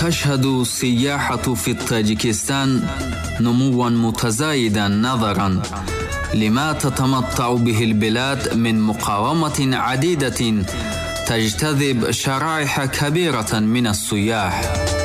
تشهد السياحة في طاجيكستان نموا متزايدا نظرا لما تتمتع به البلاد من مقاومة عديدة تجتذب شرائح كبيرة من السياح.